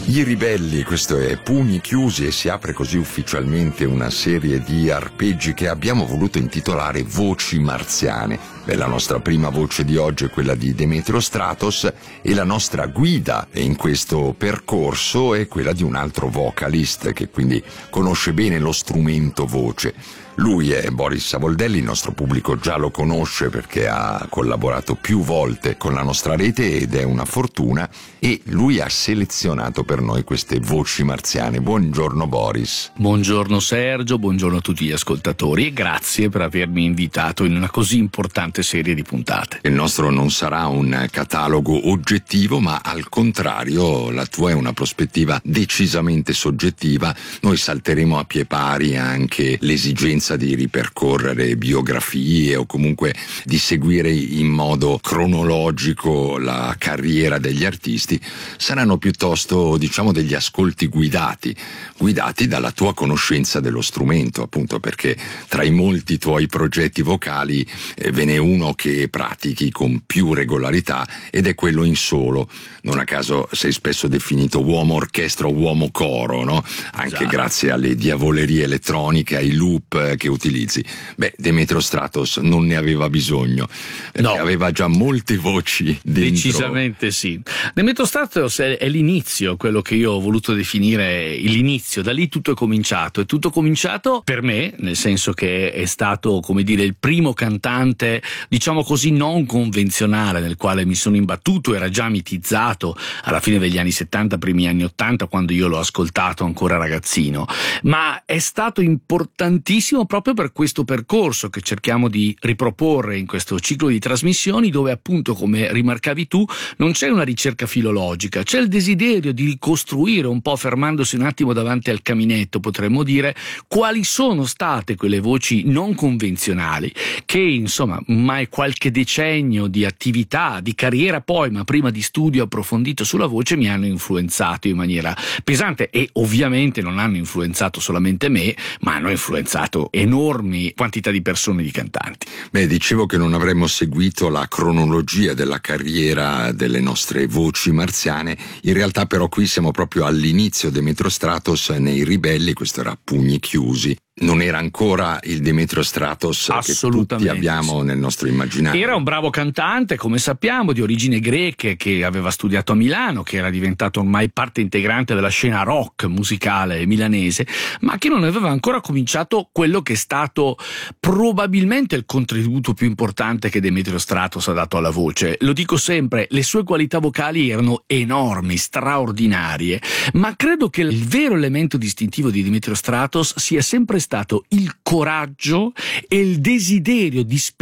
I Ribelli, questo è Pugni Chiusi, e si apre così ufficialmente una serie di arpeggi che abbiamo voluto intitolare Voci Marziane. Beh, la nostra prima voce di oggi è quella di Demetrio Stratos e la nostra guida in questo percorso è quella di un altro vocalist che quindi conosce bene lo strumento voce. Lui è Boris Savoldelli, il nostro pubblico già lo conosce perché ha collaborato più volte con la nostra rete ed è una fortuna, e lui ha selezionato per noi queste voci marziane. Buongiorno Boris. Buongiorno Sergio, buongiorno a tutti gli ascoltatori e grazie per avermi invitato in una così importante serie di puntate. Il nostro non sarà un catalogo oggettivo, ma al contrario la tua è una prospettiva decisamente soggettiva. Noi salteremo a pie pari anche l'esigenza di ripercorrere biografie o comunque di seguire in modo cronologico la carriera degli artisti. Saranno piuttosto, diciamo, degli ascolti guidati dalla tua conoscenza dello strumento, appunto perché tra i molti tuoi progetti vocali ve n'è uno che pratichi con più regolarità ed è quello in solo. Non a caso sei spesso definito uomo orchestra o uomo coro, no? Anche Esatto. Grazie alle diavolerie elettroniche, ai loop che utilizzi. Beh, Demetrio Stratos non ne aveva bisogno, perché No. aveva già molte voci dentro. Decisamente sì. Demetrio Stratos è l'inizio, quello che io ho voluto definire l'inizio. Da lì tutto è cominciato. È tutto cominciato per me, nel senso che è stato, come dire, il primo cantante, diciamo così, non convenzionale nel quale mi sono imbattuto. Era già mitizzato alla fine degli anni 70, primi anni 80, quando io l'ho ascoltato ancora ragazzino. Ma è stato importantissimo proprio per questo percorso che cerchiamo di riproporre in questo ciclo di trasmissioni, dove appunto, come rimarcavi tu, non c'è una ricerca filologica, c'è il desiderio di ricostruire un po', fermandosi un attimo davanti al caminetto, potremmo dire, quali sono state quelle voci non convenzionali che, insomma, mai qualche decennio di attività, di carriera poi, ma prima di studio approfondito sulla voce, mi hanno influenzato in maniera pesante, e ovviamente non hanno influenzato solamente me, ma hanno influenzato enormi quantità di persone, di cantanti. Beh, dicevo che non avremmo seguito la cronologia della carriera delle nostre voci marziane, in realtà però qui siamo proprio all'inizio. Demetrio Stratos nei Ribelli, questo era Pugni Chiusi, non era ancora il Demetrio Stratos che tutti abbiamo nel nostro immaginario. Era un bravo cantante, come sappiamo, di origini greche, che aveva studiato a Milano, che era diventato ormai parte integrante della scena rock musicale milanese, ma che non aveva ancora cominciato quello che è stato probabilmente il contributo più importante che Demetrio Stratos ha dato alla voce. Lo dico sempre, le sue qualità vocali erano enormi, straordinarie, ma credo che il vero elemento distintivo di Demetrio Stratos sia sempre stato il coraggio e il desiderio di